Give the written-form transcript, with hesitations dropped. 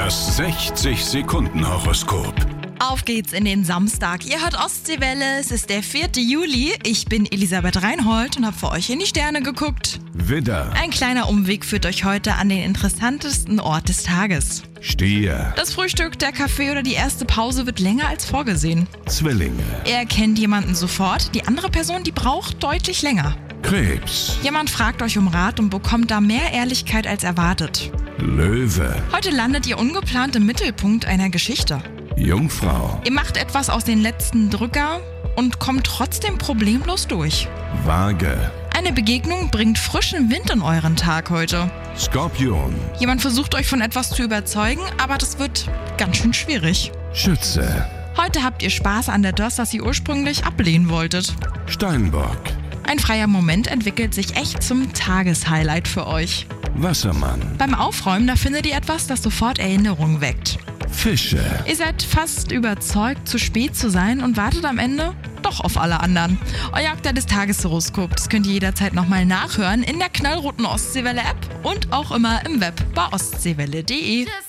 Das 60-Sekunden-Horoskop. Auf geht's in den Samstag. Ihr hört Ostseewelle, es ist der 4. Juli. Ich bin Elisabeth Reinhold und habe für euch in die Sterne geguckt. Widder, Ein kleiner Umweg führt euch heute an den interessantesten Ort des Tages. Stier, Das Frühstück, der Kaffee oder die erste Pause wird länger als vorgesehen. Zwillinge, Ihr erkennt jemanden sofort, die andere Person, die braucht deutlich länger. Krebs, Jemand fragt euch um Rat und bekommt da mehr Ehrlichkeit als erwartet. Löwe, Heute landet ihr ungeplant im Mittelpunkt einer Geschichte. Jungfrau, Ihr macht etwas aus den letzten Drücker und kommt trotzdem problemlos durch. Waage, Eine Begegnung bringt frischen Wind in euren Tag heute. Skorpion, Jemand versucht euch von etwas zu überzeugen, aber das wird ganz schön schwierig. Schütze, Heute habt ihr Spaß an das ihr ursprünglich ablehnen wolltet. Steinbock, Ein freier Moment entwickelt sich echt zum Tageshighlight für euch. Wassermann, Beim Aufräumen, da findet ihr etwas, das sofort Erinnerungen weckt. Fische. Ihr seid fast überzeugt, zu spät zu sein und wartet am Ende doch auf alle anderen. Euer aktuelles Tageshoroskop, das könnt ihr jederzeit nochmal nachhören in der knallroten Ostseewelle-App und auch immer im Web bei ostseewelle.de.